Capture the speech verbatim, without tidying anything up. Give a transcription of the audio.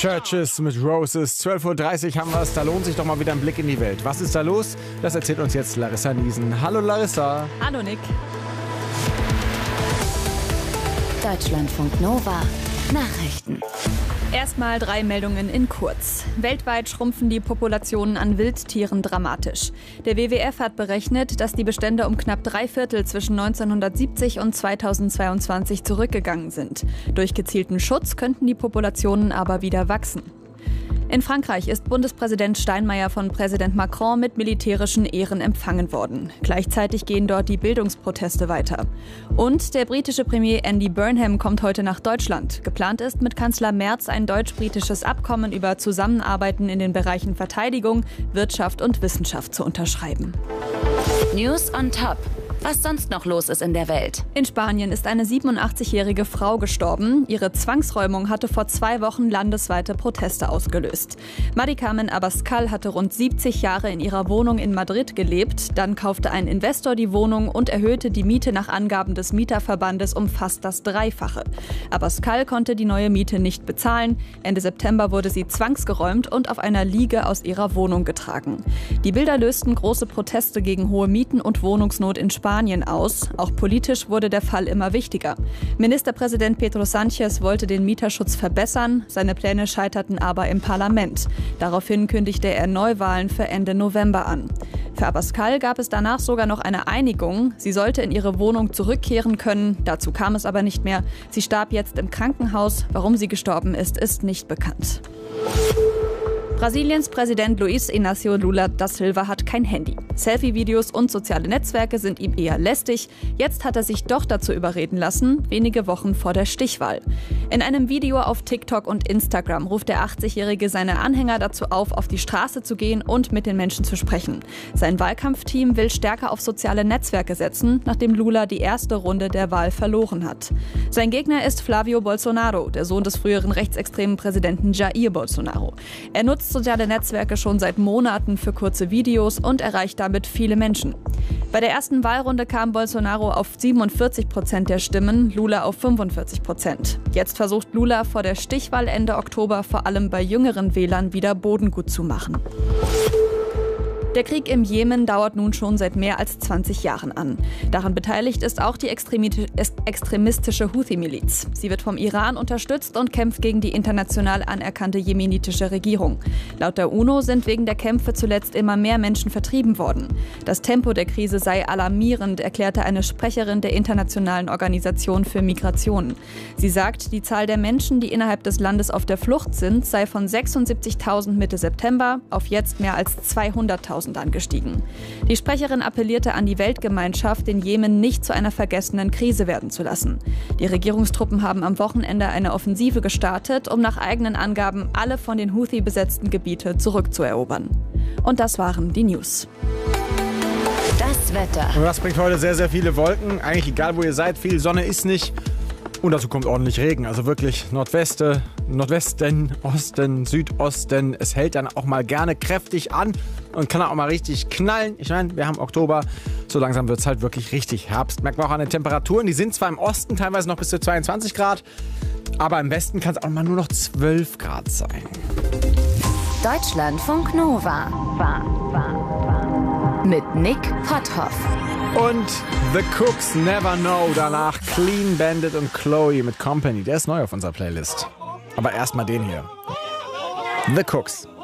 Churches mit Roses. zwölf Uhr dreißig haben wir es. Da lohnt sich doch mal wieder ein Blick in die Welt. Was ist da los? Das erzählt uns jetzt Larissa Niesen. Hallo Larissa. Hallo Nick. Deutschlandfunk Nova. Nachrichten. Erstmal drei Meldungen in kurz. Weltweit schrumpfen die Populationen an Wildtieren dramatisch. Der W W F hat berechnet, dass die Bestände um knapp drei Viertel zwischen neunzehnhundertsiebzig und zweitausendzweiundzwanzig zurückgegangen sind. Durch gezielten Schutz könnten die Populationen aber wieder wachsen. In Frankreich ist Bundespräsident Steinmeier von Präsident Macron mit militärischen Ehren empfangen worden. Gleichzeitig gehen dort die Bildungsproteste weiter. Und der britische Premier Andy Burnham kommt heute nach Deutschland. Geplant ist, mit Kanzler Merz ein deutsch-britisches Abkommen über Zusammenarbeiten in den Bereichen Verteidigung, Wirtschaft und Wissenschaft zu unterschreiben. News on top. Was sonst noch los ist in der Welt. In Spanien ist eine siebenundachtzigjährige Frau gestorben. Ihre Zwangsräumung hatte vor zwei Wochen landesweite Proteste ausgelöst. Mari Carmen Abascal hatte rund siebzig Jahre in ihrer Wohnung in Madrid gelebt. Dann kaufte ein Investor die Wohnung und erhöhte die Miete nach Angaben des Mieterverbandes um fast das Dreifache. Abascal konnte die neue Miete nicht bezahlen. Ende September wurde sie zwangsgeräumt und auf einer Liege aus ihrer Wohnung getragen. Die Bilder lösten große Proteste gegen hohe Mieten und Wohnungsnot in Spanien aus. Auch politisch wurde der Fall immer wichtiger. Ministerpräsident Pedro Sánchez wollte den Mieterschutz verbessern, seine Pläne scheiterten aber im Parlament. Daraufhin kündigte er Neuwahlen für Ende November an. Für Abascal gab es danach sogar noch eine Einigung. Sie sollte in ihre Wohnung zurückkehren können, dazu kam es aber nicht mehr. Sie starb jetzt im Krankenhaus. Warum sie gestorben ist, ist nicht bekannt. Brasiliens Präsident Luiz Inácio Lula da Silva hat kein Handy. Selfie-Videos und soziale Netzwerke sind ihm eher lästig. Jetzt hat er sich doch dazu überreden lassen, wenige Wochen vor der Stichwahl. In einem Video auf TikTok und Instagram ruft der achtzigjährige seine Anhänger dazu auf, auf die Straße zu gehen und mit den Menschen zu sprechen. Sein Wahlkampfteam will stärker auf soziale Netzwerke setzen, nachdem Lula die erste Runde der Wahl verloren hat. Sein Gegner ist Flávio Bolsonaro, der Sohn des früheren rechtsextremen Präsidenten Jair Bolsonaro. Er nutzt soziale Netzwerke schon seit Monaten für kurze Videos und erreicht damit viele Menschen. Bei der ersten Wahlrunde kam Bolsonaro auf siebenundvierzig Prozent der Stimmen, Lula auf fünfundvierzig Prozent. Jetzt versucht Lula vor der Stichwahl Ende Oktober vor allem bei jüngeren Wählern wieder Boden gut zu machen. Der Krieg im Jemen dauert nun schon seit mehr als zwanzig Jahren an. Daran beteiligt ist auch die extremistische Houthi-Miliz. Sie wird vom Iran unterstützt und kämpft gegen die international anerkannte jemenitische Regierung. Laut der UNO sind wegen der Kämpfe zuletzt immer mehr Menschen vertrieben worden. Das Tempo der Krise sei alarmierend, erklärte eine Sprecherin der Internationalen Organisation für Migration. Sie sagt, die Zahl der Menschen, die innerhalb des Landes auf der Flucht sind, sei von sechsundsiebzigtausend Mitte September auf jetzt mehr als zweihunderttausend angestiegen. Die Sprecherin appellierte an die Weltgemeinschaft, den Jemen nicht zu einer vergessenen Krise werden zu lassen. Die Regierungstruppen haben am Wochenende eine Offensive gestartet, um nach eigenen Angaben alle von den Houthi besetzten Gebiete zurückzuerobern. Und das waren die News. Das Wetter. Und das bringt heute sehr, sehr viele Wolken. Eigentlich egal, wo ihr seid, viel Sonne ist nicht. Und dazu kommt ordentlich Regen, also wirklich Nordweste, Nordwesten, Osten, Südosten. Es hält dann auch mal gerne kräftig an und kann auch mal richtig knallen. Ich meine, wir haben Oktober, so langsam wird es halt wirklich richtig Herbst. Merkt man auch an den Temperaturen, die sind zwar im Osten teilweise noch bis zu zweiundzwanzig Grad, aber im Westen kann es auch mal nur noch zwölf Grad sein. Deutschlandfunk Nova. War, war, war. Mit Nick Potthoff. Und The Cooks Never Know, danach Clean Bandit und Chloe mit Company. Der ist neu auf unserer Playlist. Aber erstmal den hier. The Cooks.